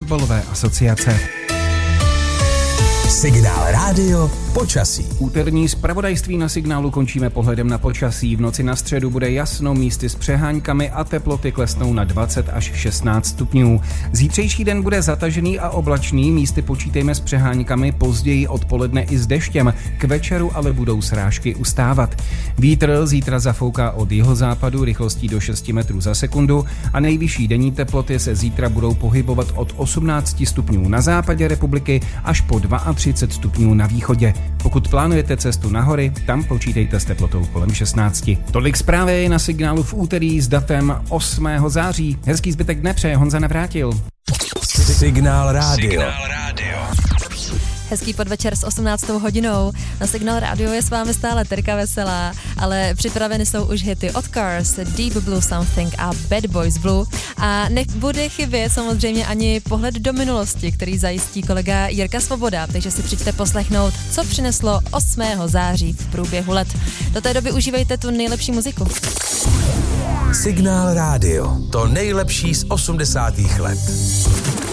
fotbalové asociace. Signál rádio počasí. Úterní zpravodajství na Signálu končíme pohledem na počasí. V noci na středu bude jasno, místy s přeháňkami a teploty klesnou na 20 až 16 stupňů. Zítřejší den bude zatažený a oblačný, místy počítejme s přeháňkami, později odpoledne i s deštěm. K večeru ale budou srážky ustávat. Vítr zítra zafouká od jihozápadu rychlostí do 6 metrů za sekundu a nejvyšší denní teploty se zítra budou pohybovat od 18 stupňů na západě republiky až po 32 stupňů na východě. Pokud plánujete cestu na hory, tam počítejte s teplotou kolem 16. Tolik zprávy na Signálu v úterý s datem 8. září. Hezký zbytek dne přeje Honza Navrátil. Signál rádio. Hezký podvečer s 18. hodinou. Na Signál rádio je s vámi stále Terka Veselá, ale připraveny jsou už hity od Cars, Deep Blue Something a Bad Boys Blue. A nebude chybět samozřejmě ani pohled do minulosti, který zajistí kolega Jirka Svoboda, takže si přijďte poslechnout, co přineslo 8. září v průběhu let. Do té doby užívejte tu nejlepší muziku. Signál rádio. To nejlepší z 80. let.